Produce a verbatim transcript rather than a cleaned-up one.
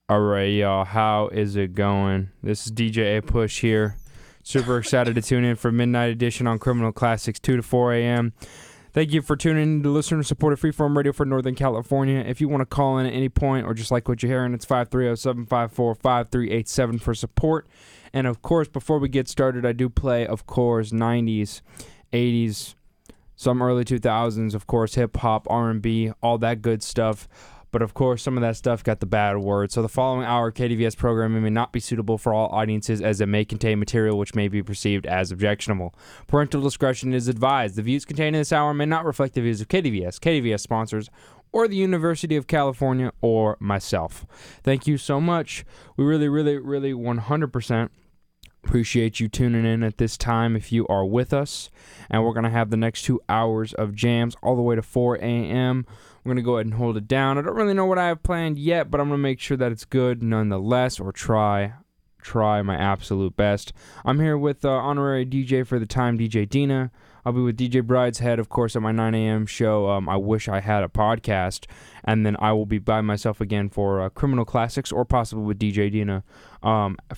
All right, y'all. How is it going? This is D J A Push here. Super excited to tune in for Midnight Edition on Criminal Classics, two to four a.m. Thank you for tuning in to listener supported Freeform Radio for Northern California. If you want to call in at any point or just like what you're hearing, it's five three zero, seven five four, five three eight seven for support. And, of course, before we get started, I do play, of course, nineties, eighties, some early two thousands, of course, hip-hop, R and B, all that good stuff. But, of course, some of that stuff got the bad word. So the following hour K D V S programming may not be suitable for all audiences as it may contain material which may be perceived as objectionable. Parental discretion is advised. The views contained in this hour may not reflect the views of K D V S, K D V S sponsors, or the University of California, or myself. Thank you so much. We really, really, really one hundred percent appreciate you tuning in at this time if you are with us. And we're going to have the next two hours of jams all the way to four a.m. We're going to go ahead and hold it down. I don't really know what I have planned yet, but I'm going to make sure that it's good nonetheless, or try try my absolute best. I'm here with uh, honorary D J for the time, D J Dina. I'll be with D J Brideshead, of course, at my nine a.m. show, um, I Wish I Had a Podcast. And then I will be by myself again for uh, Criminal Classics, or possibly with D J Dina um,